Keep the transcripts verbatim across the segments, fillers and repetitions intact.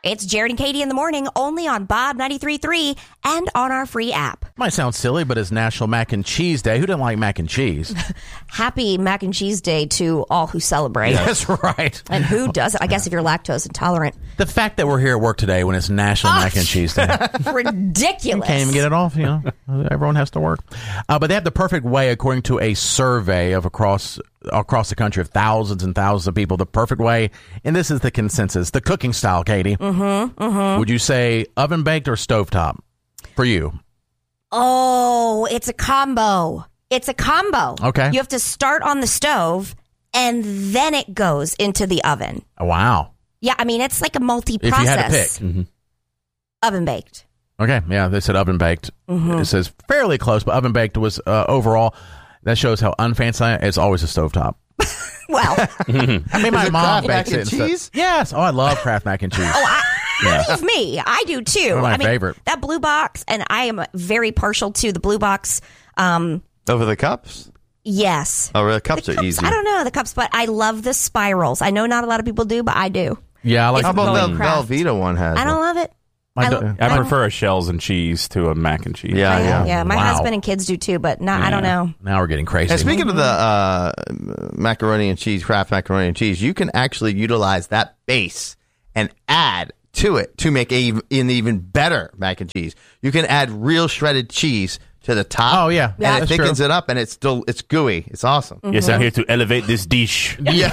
It's Jared and Katie in the morning, only on Bob ninety-three point three and on our free app. Might sound silly, but it's National Mac and Cheese Day. Who doesn't like mac and cheese? Happy Mac and Cheese Day to all who celebrate. That's right. And who doesn't? I guess if you're lactose intolerant. The fact that we're here at work today when it's National Oh, Mac and Cheese Day. Ridiculous. Can't even get it off, you know. Everyone has to work. Uh, but they have the perfect way, according to a survey of across across the country of thousands and thousands of people, the perfect way, and this is the consensus, the cooking style, Katie. Mm-hmm, mm-hmm. Would you say oven baked or stovetop for you? Oh, it's a combo. It's a combo. Okay. You have to start on the stove, and then it goes into the oven. Oh, wow. Yeah, I mean, it's like a multi-process. If you had to pick. Mm-hmm. Oven baked. Okay, yeah, they said oven baked. Mm-hmm. It says fairly close, but oven baked was uh, overall. That shows how unfancy I am. It's always a stovetop. Well, I mean, my Is it mom Kraft bakes mac it. and and stuff. cheese? Yes. Oh, I love Kraft mac and cheese. oh, I, Yeah. believe me, I do too. One of my I mean, favorite. that blue box, and I am very partial to the blue box. Um, Over the cups? yes. Oh, really? Cups The are cups, easy. I don't know the cups, but I love the spirals. I know not a lot of people do, but I do. Yeah, I like. How about Going the Kraft. Velveeta one has I don't one? love it. My I, do- I I- prefer a shells and cheese to a mac and cheese. Yeah, I- yeah. yeah. My Wow. husband and kids do too, but not. I don't know. Now we're getting crazy. And speaking of the uh, macaroni and cheese, Kraft macaroni and cheese, you can actually utilize that base and add to it to make a, an even better mac and cheese. You can add real shredded cheese to the top. Oh, yeah. and Yeah, it that's thickens true. it up, and it's still it's gooey. It's awesome. Yes, I'm here to elevate this dish.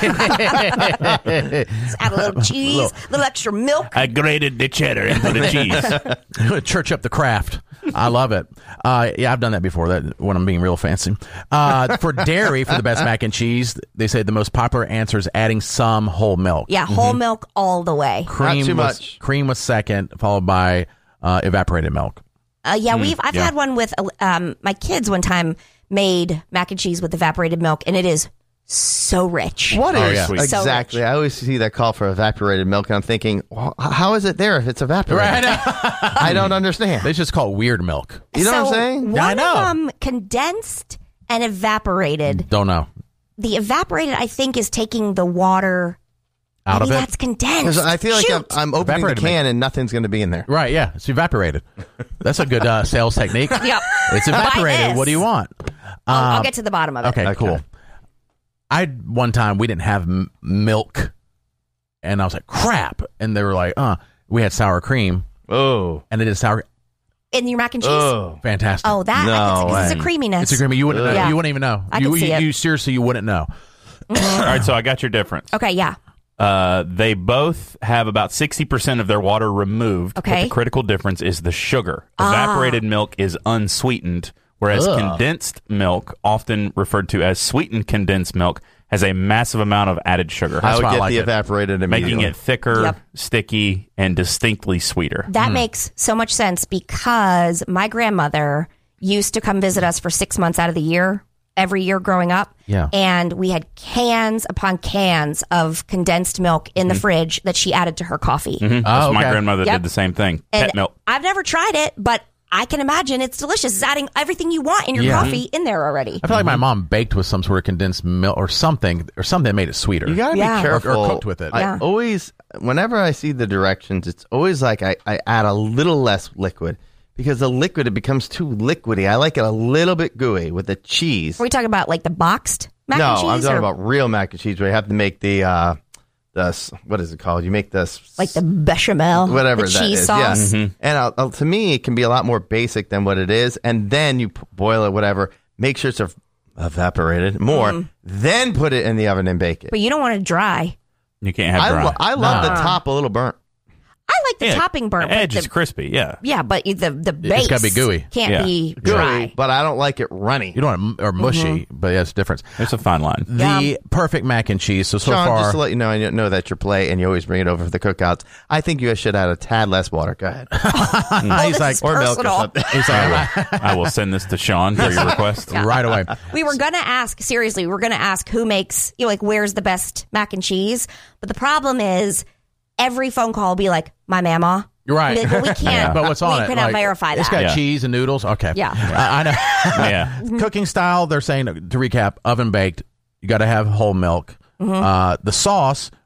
Just add a little cheese, a little extra milk. I grated the cheddar into the cheese. Church up the craft. I love it. Uh, yeah, I've done that before. That when I'm being real fancy. Uh, for dairy, for the best mac and cheese, they say the most popular answer is adding some whole milk. Yeah, whole milk all the way. Cream Not too was, much. Cream was second, followed by uh, evaporated milk. Uh, yeah, we've I've yeah. had one with um, my kids one time made mac and cheese with evaporated milk, and it is so rich. What is Oh, yeah. Sweet. So exactly? rich. I always see that call for evaporated milk, and I'm thinking, well, h- how is it there if it's evaporated? I don't understand. They just call it weird milk. You know so what I'm saying? One Yeah, I know. of them condensed and evaporated. Don't know. The evaporated, I think, is taking the water Out Maybe of it. that's condensed. 'Cause I feel like I'm, Shoot. I'm opening the Evaporated can and nothing's going to be in there. Right, yeah. It's evaporated. That's a good uh, sales technique. Yep. It's Buy evaporated. this. What do you want? I'll, I'll Um, get to the bottom of it. Okay, Okay. cool. I one time we didn't have m- milk, and I was like, "Crap!" And they were like, "Uh, we had sour cream, Oh. and they did sour, In your mac and cheese? Oh. fantastic. Oh, that. No Because it's a way. creaminess. it's a creamy. You wouldn't know. Yeah. You wouldn't even know. I you, can see you, it. you seriously, you wouldn't know. All right, so I got your difference. Okay, yeah. Uh, they both have about sixty percent of their water removed. But Okay. the critical difference is the sugar. Evaporated milk is unsweetened, whereas Ugh. condensed milk, often referred to as sweetened condensed milk, has a massive amount of added sugar, I That's would why I get like the it. evaporated making immediately. it thicker, Yep. sticky, and distinctly sweeter. That makes so much sense because my grandmother used to come visit us for six months out of the year, every year growing up. Yeah. And we had cans upon cans of condensed milk in the fridge that she added to her coffee. Mhm. Oh, My okay. grandmother Yep. did the same thing. And Pet milk. I've never tried it, but I can imagine it's delicious. It's adding everything you want in your Yeah. coffee in there already. I feel like my mom baked with some sort of condensed milk or something, or something that made it sweeter. You got to Yeah. be Or- or careful. cooked with it. I Yeah. always, whenever I see the directions, it's always like I, I add a little less liquid because the liquid, it becomes too liquidy. I like it a little bit gooey with the cheese. Are we talking about like the boxed mac no, and cheese? I'm talking or about real mac and cheese where you have to make the, uh, the s- what is it called? You make the s- like the bechamel, whatever the that cheese is. sauce. Yeah. And uh, uh, to me, it can be a lot more basic than what it is. And then you p- boil it, whatever. Make sure it's ev- evaporated more. Then put it in the oven and bake it. But you don't want it dry. You can't have I, dry. lo- I love Nah. the top a little burnt. I like the Yeah, topping burnt. The edge but is the, crispy, yeah. yeah, but the the base gotta be gooey. can't Yeah. be Gooey, dry. but I don't like it runny. You don't want it, or mushy, but yeah, it's a difference. There's a fine line. The Yeah. perfect mac and cheese. So so Sean, far, just to let you know, I know that your plate and you always bring it over for the cookouts. I think you should add a tad less water. Go ahead. Oh, he's this like, is Or milk or personal. something. he's like, I will send this to Sean for your request. right away. We were gonna ask seriously. We were gonna ask who makes you know, like where's the best mac and cheese. But the problem is every phone call will be like my mama. You're right. Be like, well, we can't. But what's on we it? cannot Like, verify It's that. got Yeah. cheese and noodles. Okay. Yeah. I, I know. Yeah. Cooking style, they're saying, to recap, oven baked, you got to have whole milk. Mm-hmm. Uh, the sauce,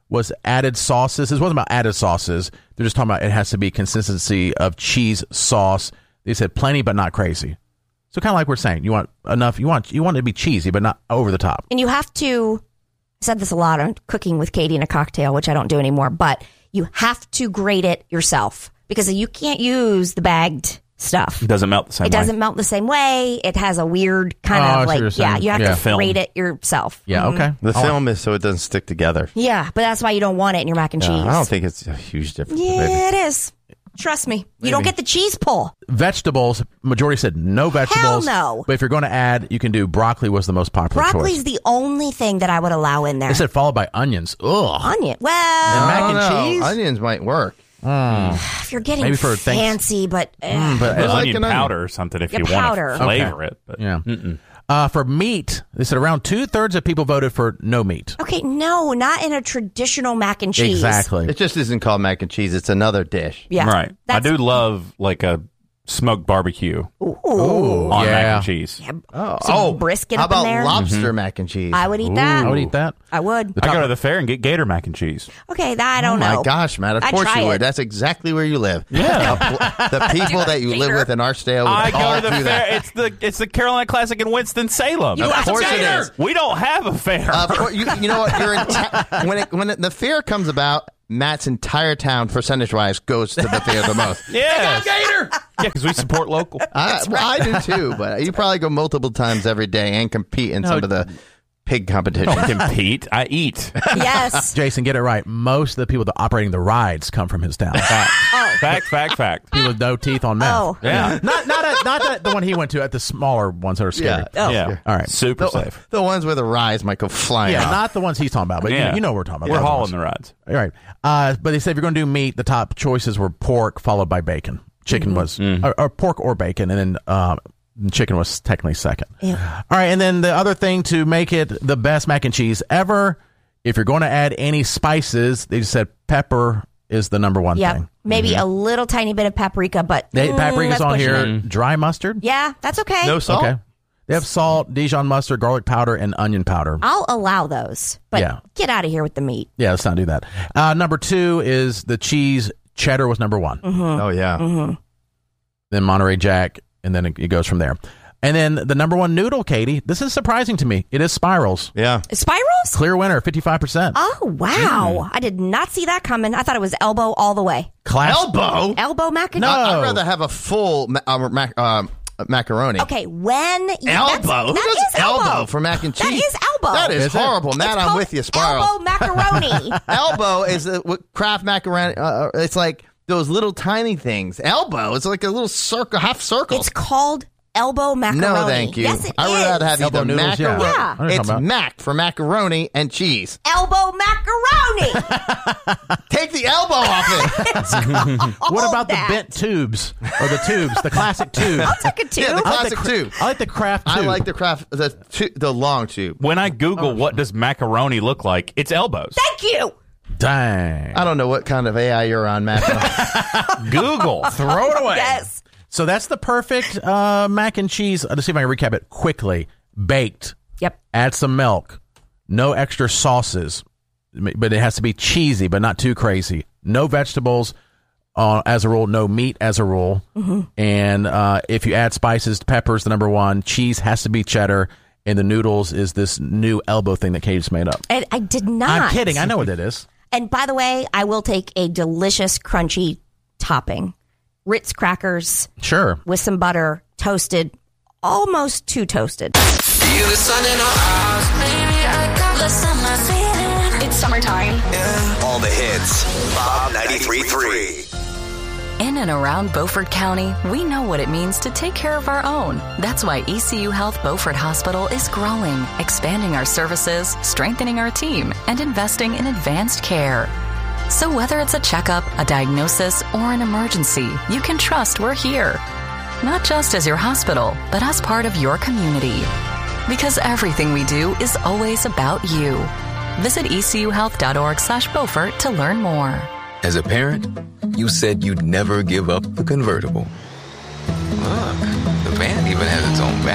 was added sauces. This wasn't about added sauces. They're just talking about it has to be consistency of cheese sauce. They said plenty, but not crazy. So kind of like we're saying, you want enough. You want you want it to be cheesy, but not over the top. And you have to. I said this a lot on Cooking with Katie in a Cocktail, which I don't do anymore. But you have to grate it yourself because you can't use the bagged stuff. It doesn't melt the same It way. doesn't melt the same way. It has a weird kind Oh, I see of what you're like, yeah, saying. you have Yeah. to Film. grate it yourself. Yeah. Mhm. Okay. The Oh, film is so it doesn't stick together. Yeah, but that's why you don't want it in your mac and cheese. Yeah, I don't think it's a huge difference. Yeah, maybe. it is. Trust me. You don't get the cheese pull. Vegetables. Majority said no vegetables. no. But if you're going to add, you can do broccoli. Was the most popular Broccoli's choice. the only thing that I would allow in there. They said followed by onions. Ugh. Onion. Well, And mac I don't and know. cheese? Onions might work. if you're getting Maybe for thanks- fancy, but, uh, But An I like onion an onion. powder or something if Yeah, you powder. want to flavor Okay. it. But Yeah. Uh, for meat, they said around two thirds of people voted for no meat. okay, no, not in a traditional mac and cheese. Exactly. It just isn't called mac and cheese. It's another dish. Yeah. right. I That's- do love like a smoked barbecue Ooh. on yeah. mac and cheese. Oh, Some brisket how up in about there? lobster mac and cheese? I would eat that. I would eat that. I would. I go to the fair and get gator mac and cheese. Okay, that I don't oh know. my gosh, Matt! Of I'd course try you it. would. That's exactly where you live. Yeah. The, the people that you live with in our state would I all go to the do fair. that. It's the it's the Carolina Classic in Winston Salem. Of course it is. We don't have a fair. Of course, you, you know what? You're in ta- when it, when it, the fair comes about, Matt's entire town, percentage wise, goes to the fair the most. yes. Yeah, because we support local. I, well, I do too, but you probably go multiple times every day and compete in some of the pig competition. Don't compete. I eat. Yes. Jason, get it right. Most of the people that are operating the rides come from his town. Oh. Fact, fact, fact. People with no teeth on meth. Oh. Yeah. Not not at, not at the one he went to, at the smaller ones that are scary. Yeah. Oh. Yeah. All right. Super The, safe. the ones where the rise might go flying Yeah, off. not the ones he's talking about, but Yeah. you, you know what we're talking about. We're Those hauling ones. the rides. All right. Uh, but they said if you're going to do meat, the top choices were pork, followed by bacon. Chicken was, or, or pork or bacon, and then um, chicken was technically second. Yeah. All right. And then the other thing to make it the best mac and cheese ever, if you're going to add any spices, they just said pepper is the number one Yeah. thing. Maybe a little tiny bit of paprika, but They, mm, paprika's that's on pushing here. it. Dry mustard. Yeah, that's okay. No salt. Okay. They have salt, Dijon mustard, garlic powder, and onion powder. I'll allow those, but Yeah. get out of here with the meat. Yeah, let's not do that. Uh, number two is the cheese. Cheddar was number one. Oh yeah. Then Monterey Jack, and then it, it goes from there. And then the number one noodle, Katie. This is surprising to me. It is Spirals. Yeah. Spirals? Clear winner, fifty-five percent. Oh, wow. Mm. I did not see that coming. I thought it was elbow all the way. Class. Elbow. Elbow mac and No. cheese. I'd rather have a full ma- uh, mac- um, macaroni. Okay, when you, Elbow. that's- Who that does is elbow for mac and cheese? That is elbow. That is, Is it? horrible. Matt, It's I'm called with you, Spiral. Elbow macaroni. Elbow is a, what Kraft macaroni. Uh, it's like those little tiny things. Elbow. It's like a little circle, half circle. It's called elbow macaroni. No, thank you. Yes, it I would is. rather have Elbow either noodles, yeah. macaroni. Yeah. I know what you're It's talking about. mac for macaroni and cheese. Elbow macaroni. Take the elbow off it. What about that. the bent tubes or the tubes, the classic tube? Take a two. Yeah, the I like classic the, tube. I like the craft tube. I like the Kraft, the tu- the long tube. When I Google what does macaroni look like, it's elbows. Thank you. Dang. I don't know what kind of A I you're on, Matt. Google. Throw it away. Yes. So that's the perfect uh, mac and cheese. Let's see if I can recap it quickly. Baked. Yep. Add some milk. No extra sauces, but it has to be cheesy, but not too crazy. No vegetables uh, as a rule. No meat as a rule. Mm-hmm. And uh, if you add spices, pepper's the number one. Cheese has to be cheddar. And the noodles is this new elbow thing that Kate just made up. And I did not. I'm kidding. I know what it is. And by the way, I will take a delicious, crunchy topping. Ritz crackers Sure. with some butter, toasted, almost too toasted. Feel the sun in our eyes. Baby, I got the summer feeling. It's summertime. All the hits. Bob ninety-three point three. In and around Beaufort County, we know what it means to take care of our own. That's why E C U Health Beaufort Hospital is growing, expanding our services, strengthening our team, and investing in advanced care. So whether it's a checkup, a diagnosis, or an emergency, you can trust we're here. Not just as your hospital, but as part of your community. Because everything we do is always about you. Visit E C U health dot org slash Beaufort to learn more. As a parent, you said you'd never give up the convertible. Look, the van even has its own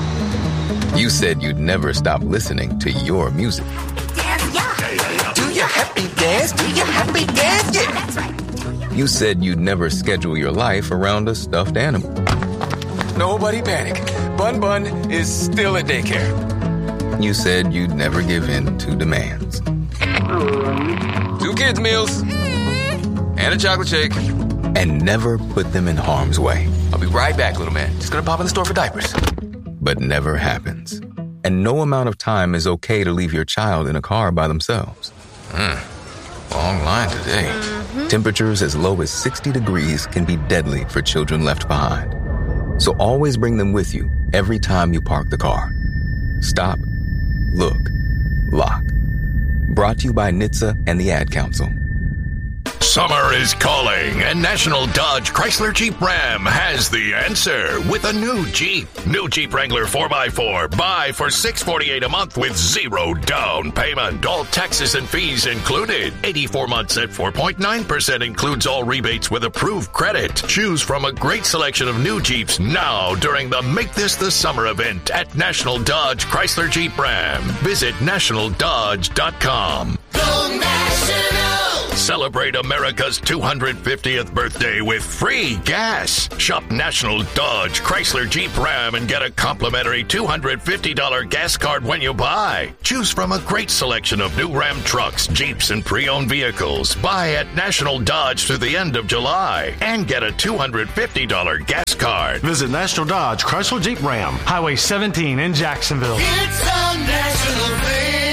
backing. You said you'd never stop listening to your music. Do you happy dance, do your happy dance, yeah. That's right. You said you'd never schedule your life around a stuffed animal. Nobody panic. Bun Bun is still at daycare. You said you'd never give in to demands. Two kids' meals. And a chocolate shake. And never put them in harm's way. I'll be right back, little man. Just gonna pop in the store for diapers. But never happens. And no amount of time is okay to leave your child in a car by themselves. Hmm. Long line today. Mm-hmm. Temperatures as low as sixty degrees can be deadly for children left behind. So always bring them with you every time you park the car. Stop, look, lock. Brought to you by N H T S A and the Ad Council. Summer is calling, and National Dodge Chrysler Jeep Ram has the answer with a new Jeep. New Jeep Wrangler four by four. Buy for six hundred forty-eight dollars a month with zero down payment. All taxes and fees included. eighty-four months at four point nine percent includes all rebates with approved credit. Choose from a great selection of new Jeeps now during the Make This the Summer event at National Dodge Chrysler Jeep Ram. Visit national dodge dot com. Go National! Celebrate America's two hundred fiftieth birthday with free gas. Shop National Dodge Chrysler Jeep Ram and get a complimentary two hundred fifty dollars gas card when you buy. Choose from a great selection of new Ram trucks, Jeeps, and pre-owned vehicles. Buy at National Dodge through the end of July and get a two hundred fifty dollars gas card. Visit National Dodge Chrysler Jeep Ram, Highway seventeen in Jacksonville. It's a national thing.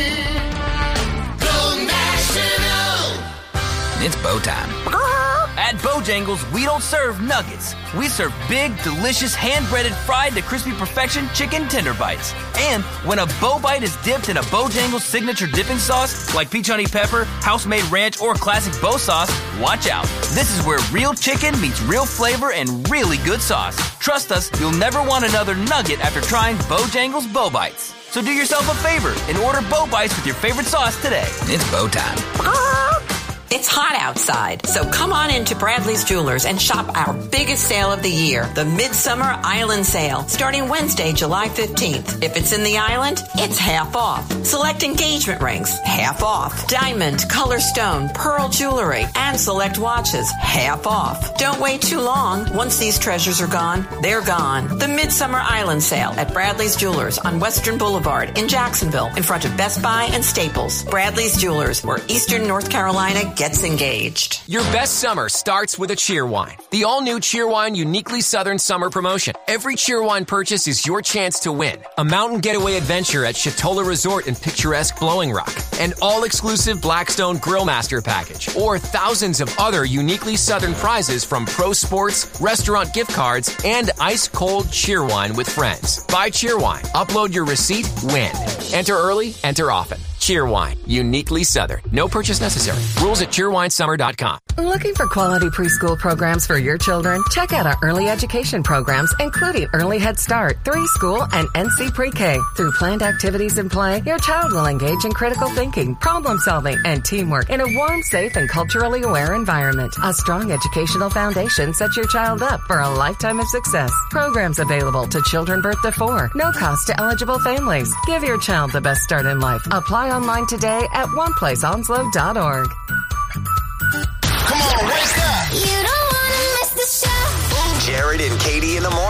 Go National! It's bow time. At Bojangles, we don't serve nuggets. We serve big, delicious, hand-breaded, fried to crispy perfection chicken tender bites. And when a bow bite is dipped in a Bojangles signature dipping sauce, like peach honey pepper, house-made ranch, or classic bow sauce, watch out. This is where real chicken meets real flavor and really good sauce. Trust us, you'll never want another nugget after trying Bojangles Bow Bites. So do yourself a favor and order Bow Bites with your favorite sauce today. It's bow time. It's hot outside, so come on into Bradley's Jewelers and shop our biggest sale of the year, the Midsummer Island Sale, starting Wednesday, July fifteenth. If it's in the island, it's half off. Select engagement rings, half off. Diamond, color stone, pearl jewelry, and select watches, half off. Don't wait too long. Once these treasures are gone, they're gone. The Midsummer Island Sale at Bradley's Jewelers on Western Boulevard in Jacksonville, in front of Best Buy and Staples. Bradley's Jewelers, where Eastern North Carolina gets engaged. Your best summer starts with a Cheerwine. The all-new Cheerwine Uniquely Southern Summer Promotion. Every Cheerwine purchase is your chance to win. A mountain getaway adventure at Chatola Resort and picturesque Blowing Rock. An all-exclusive Blackstone Grillmaster package. Or thousands of other uniquely Southern prizes from pro sports, restaurant gift cards, and ice-cold Cheerwine with friends. Buy Cheerwine. Upload your receipt. Win. Enter early. Enter often. Cheerwine, uniquely Southern. No purchase necessary. Rules at cheerwine summer dot com. Looking for quality preschool programs for your children? Check out our early education programs, including Early Head Start, three School, and N C Pre-K. Through planned activities and play, your child will engage in critical thinking, problem solving, and teamwork in a warm, safe, and culturally aware environment. A strong educational foundation sets your child up for a lifetime of success. Programs available to children birth to four. No cost to eligible families. Give your child the best start in life. Apply online today at one place onslow dot org.